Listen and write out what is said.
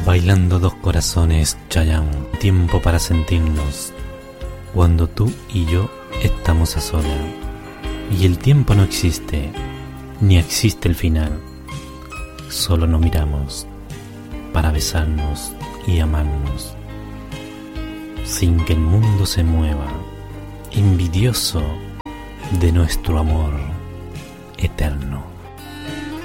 Bailando dos corazones, Chayanne, tiempo para sentirnos, cuando tú y yo estamos a solas, y el tiempo no existe, ni existe el final, solo nos miramos para besarnos y amarnos, sin que el mundo se mueva, envidioso de nuestro amor eterno.